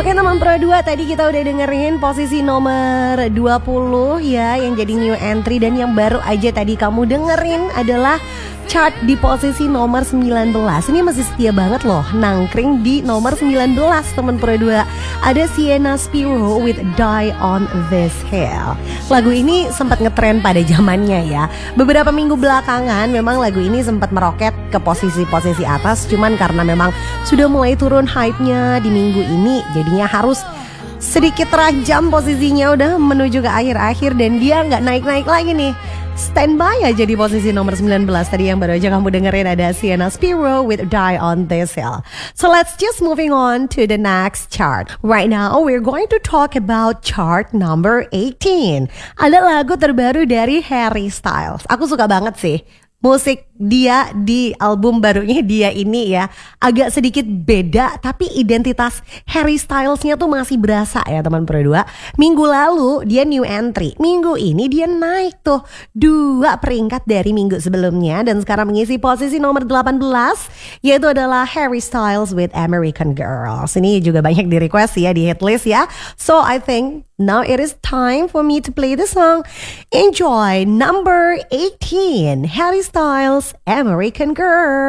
Oke teman Pro 2, tadi kita udah dengerin posisi nomor 20 ya, yang jadi new entry. Dan yang baru aja tadi kamu dengerin adalah chart di posisi nomor 19. Ini masih setia banget loh, nangkring di nomor 19 teman Pro 2. Ada Sienna Spiro with Die on This Hill. Lagu ini sempat ngetren pada zamannya ya. Beberapa minggu belakangan memang lagu ini sempat meroket ke posisi-posisi atas. Cuman karena memang sudah mulai turun hype-nya di minggu ini, jadinya harus sedikit terajam posisinya, udah menuju ke akhir-akhir. Dan dia nggak naik-naik lagi nih, standby aja di posisi nomor 19. Tadi yang baru aja kamu dengerin ada Sienna Spiro with Die on This Hill. So let's just moving on to the next chart. Right now we're going to talk about chart number 18. Ada lagu terbaru dari Harry Styles. Aku suka banget sih musik dia di album barunya dia ini ya. Agak sedikit beda, tapi identitas Harry Styles-nya tuh masih berasa ya teman Pro 2. Minggu lalu dia new entry, minggu ini dia naik tuh 2 peringkat dari minggu sebelumnya. Dan sekarang mengisi posisi nomor 18, yaitu adalah Harry Styles with American Girls. Ini juga banyak di request ya di hitlist ya. So I think now it is time for me to play the song. Enjoy number 18, Harry Styles, American Girl.